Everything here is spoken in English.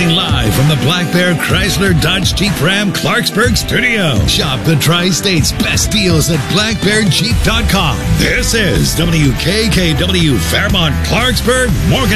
Broadcasting live from the Black Bear Chrysler Dodge Jeep Ram Clarksburg studio. Shop the Tri-State's best deals at blackbearjeep.com. This is WKKW Fairmont Clarksburg, Morgan.